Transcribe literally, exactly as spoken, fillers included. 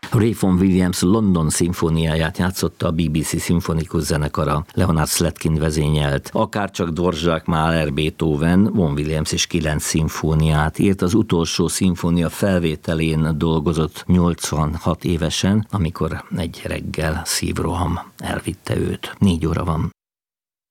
Ray Vaughan Williams London szimfóniáját játszotta a bé bé cé szimfonikus zenekara, Leonard Slatkin vezényelt. Akárcsak Dvorak, Mahler, Beethoven, Vaughan Williams is kilenc szimfóniát írt, az utolsó szimfónia felvételén dolgozott nyolcvanhat évesen, amikor egy reggel szívroham elvitte őt. Négy óra van.